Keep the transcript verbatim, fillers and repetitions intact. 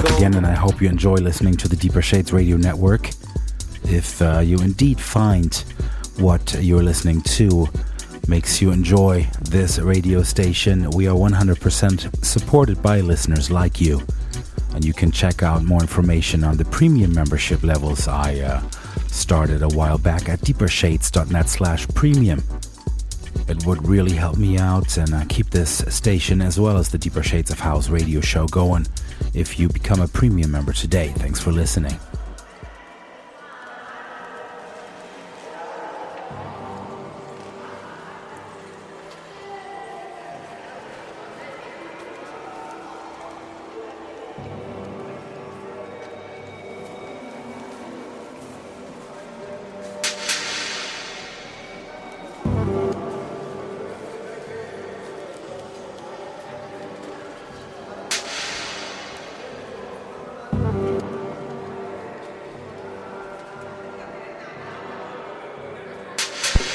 out again, and I hope you enjoy listening to the Deeper Shades Radio Network. If uh, you indeed find what you're listening to makes you enjoy this radio station, we are one hundred percent supported by listeners like you. And you can check out more information on the premium membership levels I uh, started a while back at deepershades.net slash premium. It would really help me out and uh, keep this station as well as the Deeper Shades of House radio show going if you become a premium member today. Thanks for listening. Thank you.